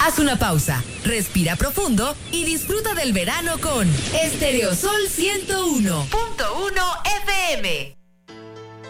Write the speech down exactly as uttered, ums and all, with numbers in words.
Haz una pausa, respira profundo y disfruta del verano con Estereosol ciento uno punto